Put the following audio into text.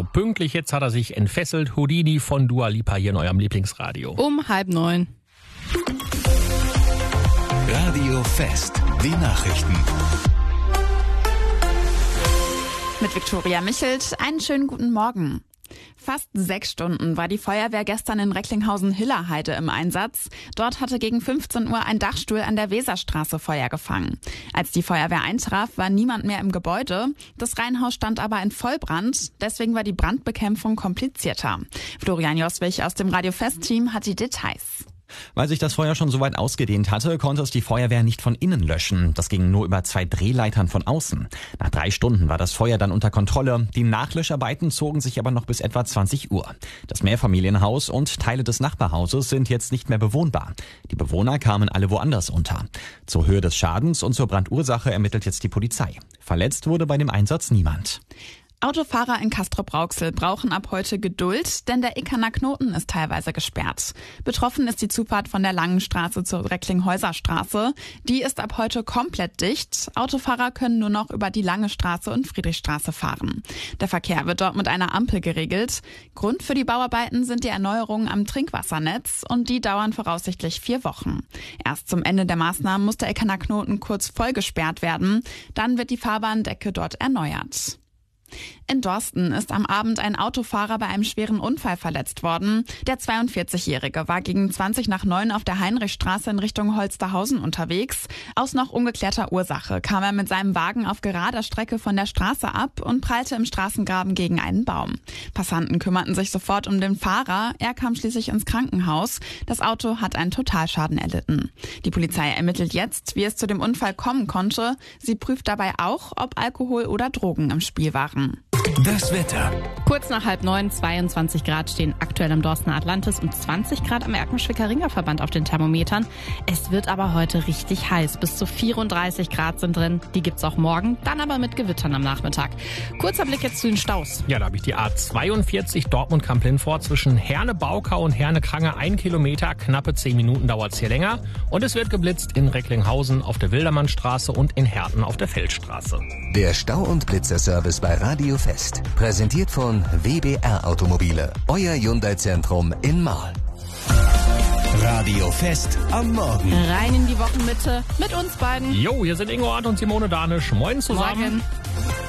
pünktlich jetzt hat er sich entfesselt. Houdini von Dua Lipa hier in eurem Lieblingsradio. Um 8:30. Radio Fest, die Nachrichten. Mit Viktoria Michelt, einen schönen guten Morgen. Fast 6 Stunden war die Feuerwehr gestern in Recklinghausen-Hillerheide im Einsatz. Dort hatte gegen 15 Uhr ein Dachstuhl an der Weserstraße Feuer gefangen. Als die Feuerwehr eintraf, war niemand mehr im Gebäude. Das Reihenhaus stand aber in Vollbrand. Deswegen war die Brandbekämpfung komplizierter. Florian Joswig aus dem Radio Fest-Team hat die Details. Weil sich das Feuer schon so weit ausgedehnt hatte, konnte es die Feuerwehr nicht von innen löschen. Das ging nur über 2 Drehleitern von außen. Nach 3 Stunden war das Feuer dann unter Kontrolle. Die Nachlöscharbeiten zogen sich aber noch bis etwa 20 Uhr. Das Mehrfamilienhaus und Teile des Nachbarhauses sind jetzt nicht mehr bewohnbar. Die Bewohner kamen alle woanders unter. Zur Höhe des Schadens und zur Brandursache ermittelt jetzt die Polizei. Verletzt wurde bei dem Einsatz niemand. Autofahrer in Castrop-Rauxel brauchen ab heute Geduld, denn der Ickerner Knoten ist teilweise gesperrt. Betroffen ist die Zufahrt von der Langen Straße zur Recklinghäuser Straße. Die ist ab heute komplett dicht. Autofahrer können nur noch über die Lange Straße und Friedrichstraße fahren. Der Verkehr wird dort mit einer Ampel geregelt. Grund für die Bauarbeiten sind die Erneuerungen am Trinkwassernetz und die dauern voraussichtlich 4 Wochen. Erst zum Ende der Maßnahmen muss der Ickerner Knoten kurz voll gesperrt werden. Dann wird die Fahrbahndecke dort erneuert. In Dorsten ist am Abend ein Autofahrer bei einem schweren Unfall verletzt worden. Der 42-Jährige war gegen 8:20 auf der Heinrichstraße in Richtung Holsterhausen unterwegs. Aus noch ungeklärter Ursache kam er mit seinem Wagen auf gerader Strecke von der Straße ab und prallte im Straßengraben gegen einen Baum. Passanten kümmerten sich sofort um den Fahrer. Er kam schließlich ins Krankenhaus. Das Auto hat einen Totalschaden erlitten. Die Polizei ermittelt jetzt, wie es zu dem Unfall kommen konnte. Sie prüft dabei auch, ob Alkohol oder Drogen im Spiel waren. Das Wetter. Kurz nach 8:30, 22 Grad stehen aktuell am Dorstener Atlantis und 20 Grad am Erkenschwicker Verband auf den Thermometern. Es wird aber heute richtig heiß. Bis zu 34 Grad sind drin. Die gibt's auch morgen, dann aber mit Gewittern am Nachmittag. Kurzer Blick jetzt zu den Staus. Ja, da habe ich die A42 Dortmund-Kamp-Lindfort zwischen Herne-Baukau und Herne-Krange 1 Kilometer. Knappe 10 Minuten dauert's hier länger. Und es wird geblitzt in Recklinghausen auf der Wildermannstraße und in Herten auf der Feldstraße. Der Stau- und Blitzerservice bei Radio Fest. Präsentiert von WBR Automobile. Euer Hyundai-Zentrum in Marl. Radio Fest am Morgen. Rein in die Wochenmitte mit uns beiden. Jo, hier sind Ingo Arndt und Simone Danisch. Moin zusammen. Morgen.